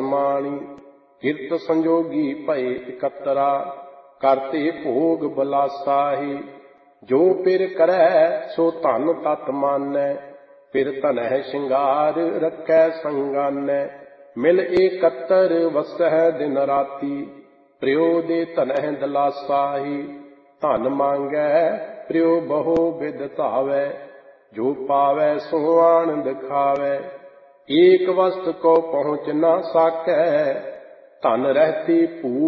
ਸਮਾਣੀ। ਕਿਰਤ ਸੰਜੋਗੀ ਭਏ ਇਕੱਤਰਾ, ਕਰਤੇ ਭੋਗ ਬਲਾਸਾਹੀ। ਜੋ ਪਿਰ ਕਰੈ ਸੋ ਧਨ ਤਤ ਮਾਨੈ, ਫਿਰ ਧਨਹਿ ਸ਼ਿੰਗਾਰ ਰੱਖੈ ਸੰਗਾਨੈ। ਮਿਲ ਏਕੱਤਰ ਵਸਹਿ ਦਿਨ ਰਾਤੀ, ਪ੍ਰਿਉ ਦੇ ਧਨਹਿ ਦਲਾਸਾਹੀ। ਧਨ ਮੰਗੈ ਪ੍ਰਿਉ ਬਹੁ ਬਿਧ ਧਾਵੈ, ਜੋ ਪਾਵੈ ਸੋ ਆਨੰਦ ਖਾਵੈ। ਏਕ ਵਸਤ ਕੋ ਪਹੁੰਚ ਨਾ ਸਾਕੈ, ਧਨ ਰਹਿਤੀ ਭੂ